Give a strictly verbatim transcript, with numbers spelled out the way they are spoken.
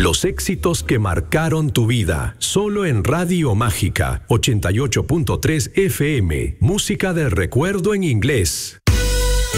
Los éxitos que marcaron tu vida. Solo en Radio Mágica ochenta y ocho punto tres F M. Música del recuerdo en inglés.